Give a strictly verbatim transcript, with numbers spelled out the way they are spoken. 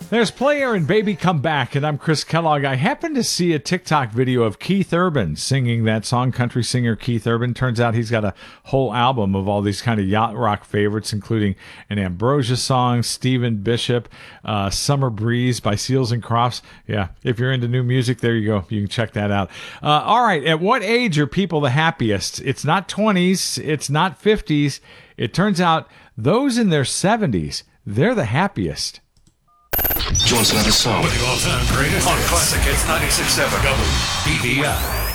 There's Player and Baby Come Back, and I'm Chris Kellogg. I happened to see a TikTok video of Keith Urban singing that song, country singer Keith Urban. Turns out he's got a whole album of all these kind of yacht rock favorites, including an Ambrosia song, Stephen Bishop, uh, Summer Breeze by Seals and Crofts. Yeah, if you're into new music, there you go. You can check that out. Uh, all right, at what age are people the happiest? It's not twenties, it's not fifties. It turns out those in their seventies, they're the happiest. Do you want another song? With the all-time greatest on Classic Hits ninety-six point seven W B B I.